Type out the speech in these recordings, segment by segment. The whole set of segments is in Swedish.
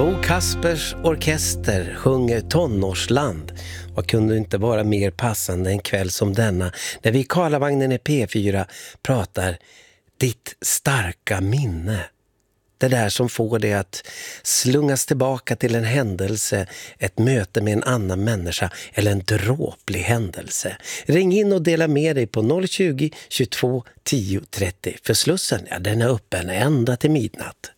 Bo Kaspers orkester sjunger Tonårsland. Vad kunde inte vara mer passande en kväll som denna, när vi i Karlavagnen i P4 pratar ditt starka minne. Det där som får det att slungas tillbaka till en händelse, ett möte med en annan människa eller en dråplig händelse. Ring in och dela med dig på 020 22 10 30. För Slussen, ja, den är öppen ända till midnatt.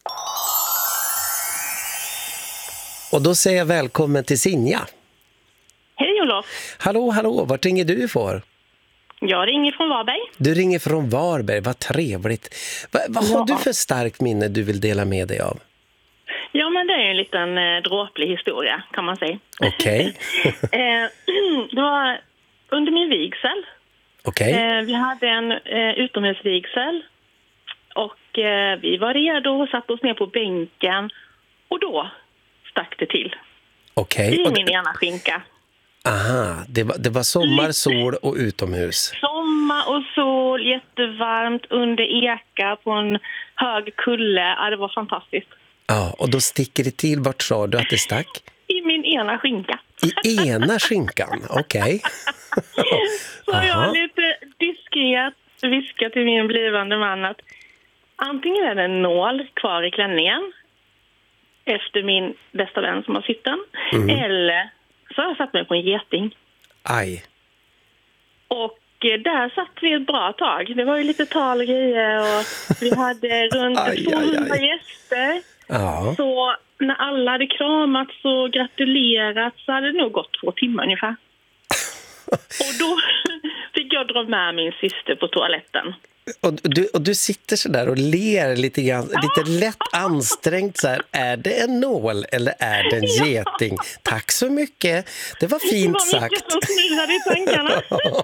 Och då säger jag välkommen till Sinja. Hej Olof. Hallå, vart ringer du för? Jag ringer från Varberg. Du ringer från Varberg, vad trevligt. Vad har du för starkt minne du vill dela med dig av? Ja, men det är en liten dråplig historia kan man säga. Okej. Det var under min vigsel. Okej. Vi hade en utomhusvigsel och vi var redo och satt oss ner på bänken och då stack det till. Okej. I min ena skinka. Aha, det var sommar, sol och utomhus. Sommar och sol, jättevarmt under eka på en hög kulle. Ja, det var fantastiskt. Ja, och då sticker det till. Vart sa du att det stack? I min ena skinka. I ena skinkan, okej. Så jag lite diskret viskade till min blivande man att antingen är det en nål kvar i klänningen efter min bästa vän som har sytt den, eller så har jag satt mig på en geting. Aj. Och där satt vi ett bra tag. Det var ju lite tal och grejer och vi hade runt 200 gäster. Ja. Så när alla hade kramats och gratulerat så hade det nog gått 2 timmar ungefär. Och då fick jag dra med min syster på toaletten. Och du sitter så där och ler lite grann, lite lätt ansträngt så här. Är det en nål eller är det en geting? Tack så mycket. Det var fint sagt. Det var mycket som snurrade i tankarna.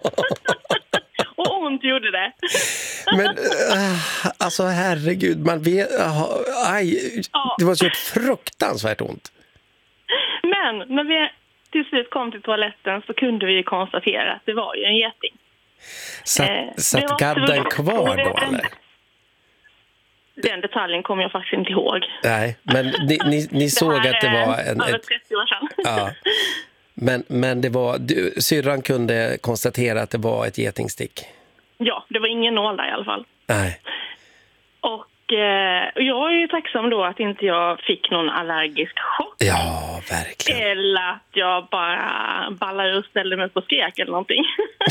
Och ont gjorde det. Men alltså herregud, man vet, det var så ett fruktansvärt ont. Men när vi till slut kom till toaletten så kunde vi konstatera att det var ju en geting. Satt gadden kvar då, eller? Den detaljen kommer jag faktiskt inte ihåg. Nej, men ni såg att det var över 30 år sedan. Ja. Men det var, syrran kunde konstatera att det var ett getingstick. Ja, det var ingen nål där i alla fall. Nej. Och jag är ju tacksam då att inte jag fick någon allergisk chock. Ja, verkligen. Eller att jag bara ballade och ställde mig på skrek eller någonting.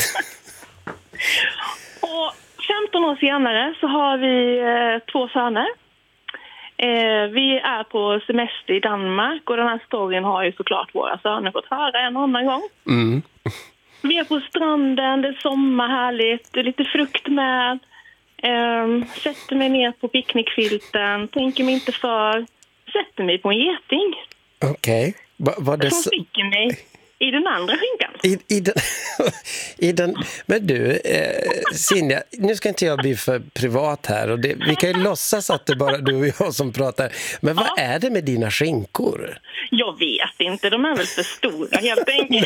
Och 15 år senare så har vi 2 söner. Vi är på semester i Danmark och den här storyn har ju såklart våra söner fått höra en annan gång. Mm. Vi är på stranden, det är sommar, härligt, det är lite frukt med. Sätter mig ner på picknickfilten, tänker mig inte för, sätter mig på en geting. Okej. Som sticker mig i den andra skinkan. I den, men du, Sinja, nu ska inte jag bli för privat här. Och vi kan ju låtsas att det är bara du och jag som pratar. Men vad är det med dina skinkor? Jag vet inte, de är väl för stora helt enkelt.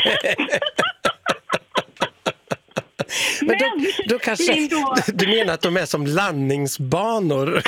Men då kanske du menar att de är som landningsbanor.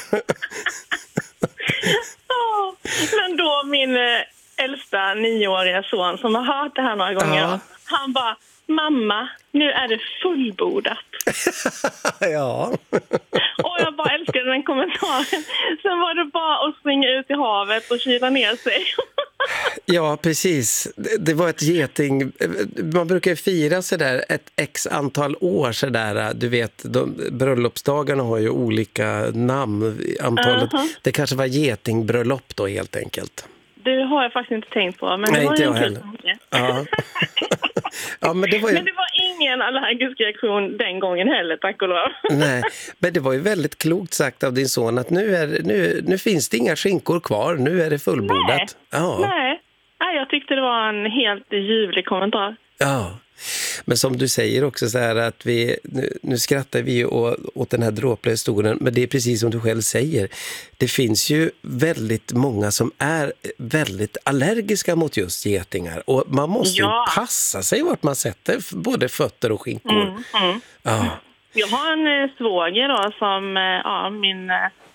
Men då min äldsta 9-åriga son som har hört det här några gånger, han bara, mamma, nu är det fullbordat. Ja. Och jag bara älskade den kommentaren. Sen var det bara att springa ut i havet och kyla ner sig. Ja, precis. Det var ett geting. Man brukar fira så där ett x antal år så där. Du vet, bröllopsdagarna har ju olika namn. Antalet. Det kanske var getingbröllop då helt enkelt. Det har jag faktiskt inte tänkt på. Men nej, det var inte jag en heller. Ja. Ja, men det var ju... Men det var ingen allergisk reaktion den gången heller, tack och lov. Nej, men det var ju väldigt klokt sagt av din son att nu finns det inga skinkor kvar, nu är det fullbordat. Nej, jag tyckte det var en helt ljuvlig kommentar. Ja, men som du säger också så här att nu skrattar vi åt den här dråpliga historien, men det är precis som du själv säger. Det finns ju väldigt många som är väldigt allergiska mot just getingar och man måste ju passa sig vart man sätter både fötter och skinkor. Ja. Jag har en svåger då som min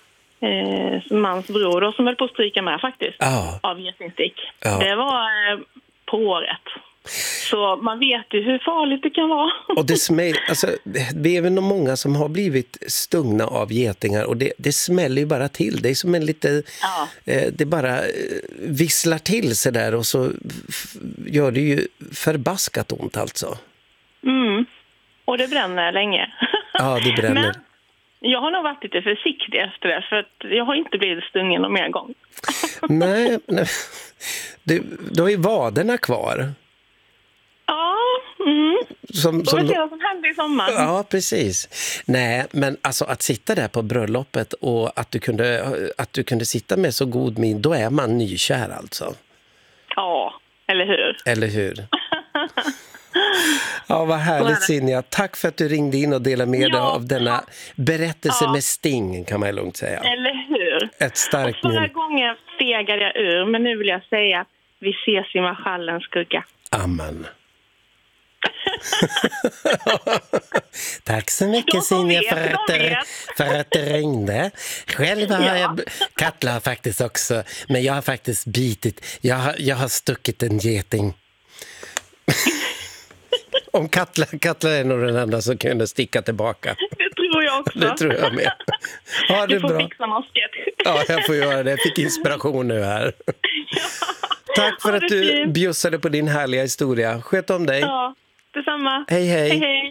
mans bror då, som höll på att stryka med faktiskt. Av getingstick. Det var på året. Så man vet ju hur farligt det kan vara. Och det alltså, det är väl nog många som har blivit stungna av getingar och det smäller ju bara till. Det är som en lite det bara visslar till sig där och så gör det ju förbaskat ont alltså. Och det bränner länge. Ja, det bränner. Men jag har nog varit lite försiktig efter det, för att jag har inte blivit stungen någon mer gång. Nej. Du har ju vaderna kvar. Ja, Som och vi ser vad som händer i sommar. Ja, precis. Nej, men alltså att sitta där på bröllopet och att du kunde sitta med så god min, då är man nykär alltså. Ja, eller hur? Eller hur? Ja, vad härligt Sinja. Tack för att du ringde in och delade med dig av denna berättelse med sting, kan man lugnt säga. Eller hur? Ett starkt och förra gången fegade jag ur, men nu vill jag säga vi ses i marschallens skugga. Amen. Tack så mycket Sinja för att det ringde. Själv har jag Katla har faktiskt också, men jag har faktiskt bitit. Jag har stuckit en geting. Om Katla är nog den enda som kunde sticka tillbaka. Det tror jag också. Det tror jag med. Ha det du får bra. Fixa masket. Ja, jag får göra det. Jag fick inspiration nu här. Tack för att du bjussade på din härliga historia. Sköt om dig. Ja, detsamma. Hej, hej. Hej, hej.